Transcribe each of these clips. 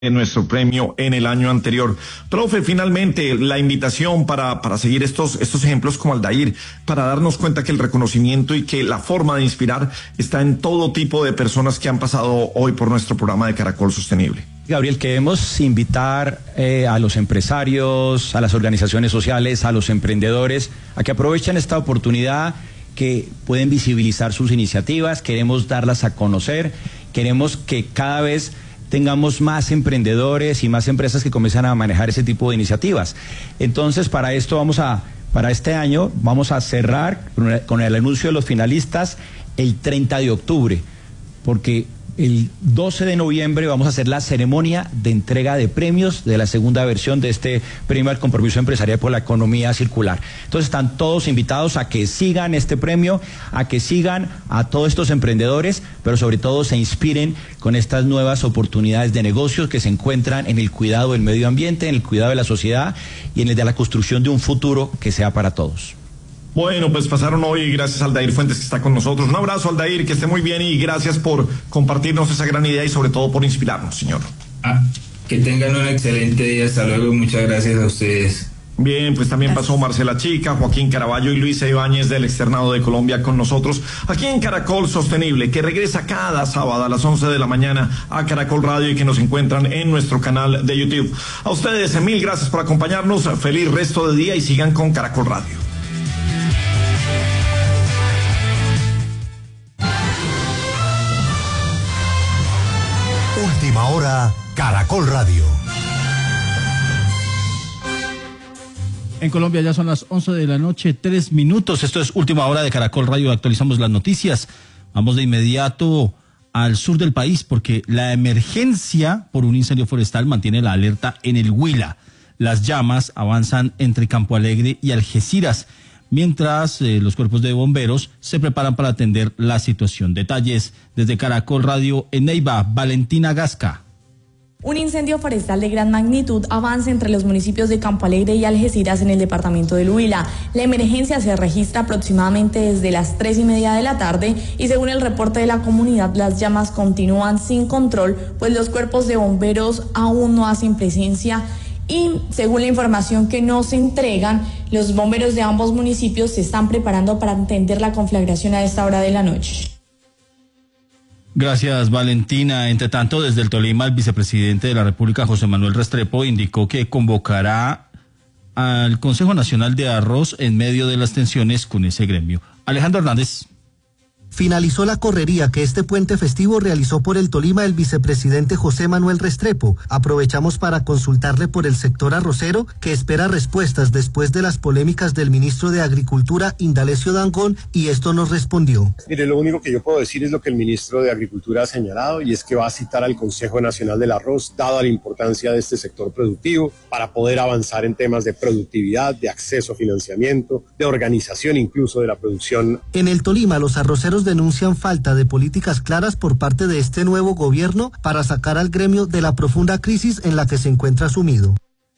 en nuestro premio en el año anterior. Profe, finalmente la invitación para seguir estos ejemplos como Aldair, para darnos cuenta que el reconocimiento y que la forma de inspirar está en todo tipo de personas que han pasado hoy por nuestro programa de Caracol Sostenible. Gabriel, queremos invitar a los empresarios, a las organizaciones sociales, a los emprendedores, a que aprovechen esta oportunidad, que pueden visibilizar sus iniciativas, queremos darlas a conocer, queremos que cada vez tengamos más emprendedores y más empresas que comiencen a manejar ese tipo de iniciativas. Entonces, para este año vamos a cerrar con el anuncio de los finalistas el 30 de octubre, porque el 12 de noviembre vamos a hacer la ceremonia de entrega de premios de la segunda versión de este premio al compromiso empresarial por la economía circular. Entonces están todos invitados a que sigan este premio, a que sigan a todos estos emprendedores, pero sobre todo se inspiren con estas nuevas oportunidades de negocios que se encuentran en el cuidado del medio ambiente, en el cuidado de la sociedad y en el de la construcción de un futuro que sea para todos. Bueno, pues pasaron hoy, gracias a Aldair Fuentes que está con nosotros. Un abrazo, Aldair, que esté muy bien y gracias por compartirnos esa gran idea y sobre todo por inspirarnos, señor. Que tengan un excelente día, hasta luego, muchas gracias a ustedes. Bien, pues también pasó Marcela Chica, Joaquín Caraballo y Luisa Ibáñez del Externado de Colombia con nosotros aquí en Caracol Sostenible, que regresa cada sábado a las 11 de la mañana a Caracol Radio y que nos encuentran en nuestro canal de YouTube. A ustedes, mil gracias por acompañarnos, feliz resto de día y sigan con Caracol Radio. Última hora, Caracol Radio. En Colombia ya son las 11 de la noche, 3 minutos. Esto es Última Hora de Caracol Radio. Actualizamos las noticias. Vamos de inmediato al sur del país porque la emergencia por un incendio forestal mantiene la alerta en el Huila. Las llamas avanzan entre Campo Alegre y Algeciras, mientras los cuerpos de bomberos se preparan para atender la situación. Detalles desde Caracol Radio en Neiva, Valentina Gasca. Un incendio forestal de gran magnitud avanza entre los municipios de Campo Alegre y Algeciras en el departamento del Huila. La emergencia se registra aproximadamente desde las 3:30 de la tarde y según el reporte de la comunidad, las llamas continúan sin control, pues los cuerpos de bomberos aún no hacen presencia. Y según la información que nos entregan, los bomberos de ambos municipios se están preparando para atender la conflagración a esta hora de la noche. Gracias, Valentina. Entre tanto, desde el Tolima, el vicepresidente de la República, José Manuel Restrepo, indicó que convocará al Consejo Nacional de Arroz en medio de las tensiones con ese gremio. Alejandro Hernández. Finalizó la correría que este puente festivo realizó por el Tolima el vicepresidente José Manuel Restrepo. Aprovechamos para consultarle por el sector arrocero, que espera respuestas después de las polémicas del ministro de Agricultura, Indalecio Dangond, y esto nos respondió. Mire, lo único que yo puedo decir es lo que el ministro de Agricultura ha señalado, y es que va a citar al Consejo Nacional del Arroz, dada la importancia de este sector productivo, para poder avanzar en temas de productividad, de acceso a financiamiento, de organización incluso de la producción. En el Tolima, los arroceros denuncian falta de políticas claras por parte de este nuevo gobierno para sacar al gremio de la profunda crisis en la que se encuentra sumido.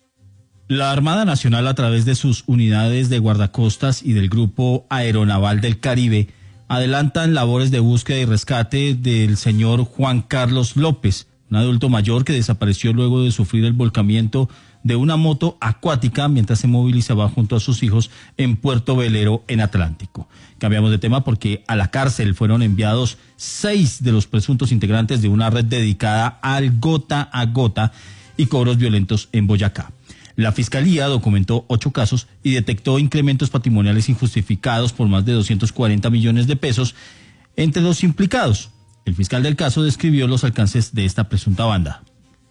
La Armada Nacional, a través de sus unidades de guardacostas y del Grupo Aeronaval del Caribe, adelantan labores de búsqueda y rescate del señor Juan Carlos López, un adulto mayor que desapareció luego de sufrir el volcamiento de una moto acuática mientras se movilizaba junto a sus hijos en Puerto Velero, en Atlántico. Cambiamos de tema porque a la cárcel fueron enviados 6 de los presuntos integrantes de una red dedicada al gota a gota y cobros violentos en Boyacá. La Fiscalía documentó 8 casos y detectó incrementos patrimoniales injustificados por más de 240 millones de pesos entre los implicados. El fiscal del caso describió los alcances de esta presunta banda.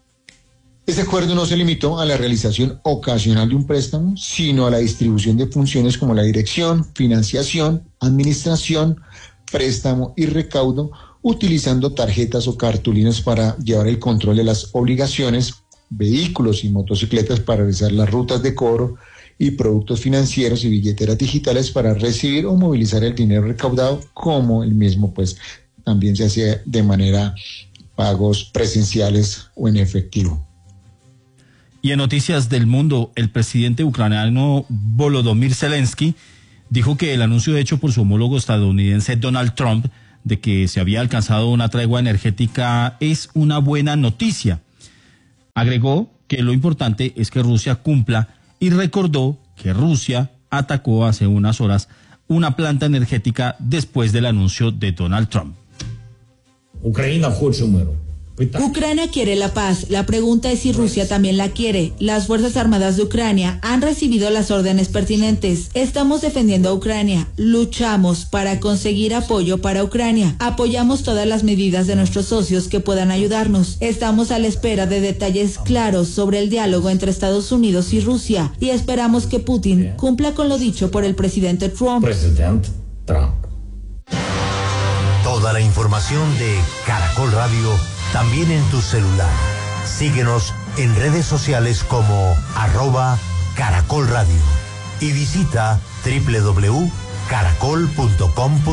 Este acuerdo no se limitó a la realización ocasional de un préstamo, sino a la distribución de funciones como la dirección, financiación, administración, préstamo y recaudo, utilizando tarjetas o cartulinas para llevar el control de las obligaciones, vehículos y motocicletas para realizar las rutas de cobro y productos financieros y billeteras digitales para recibir o movilizar el dinero recaudado, como el mismo pues también se hacía de manera pagos presenciales o en efectivo. Y en noticias del mundo, el presidente ucraniano Volodymyr Zelensky dijo que el anuncio hecho por su homólogo estadounidense Donald Trump de que se había alcanzado una tregua energética es una buena noticia. Agregó que lo importante es que Rusia cumpla y recordó que Rusia atacó hace unas horas una planta energética después del anuncio de Donald Trump. Ucrania quiere la paz. La pregunta es si Rusia también la quiere. Las Fuerzas Armadas de Ucrania han recibido las órdenes pertinentes. Estamos defendiendo a Ucrania. Luchamos para conseguir apoyo para Ucrania. Apoyamos todas las medidas de nuestros socios que puedan ayudarnos. Estamos a la espera de detalles claros sobre el diálogo entre Estados Unidos y Rusia y esperamos que Putin cumpla con lo dicho por el presidente Trump. Toda la información de Caracol Radio también en tu celular. Síguenos en redes sociales como @Caracol Radio y visita www.caracol.com.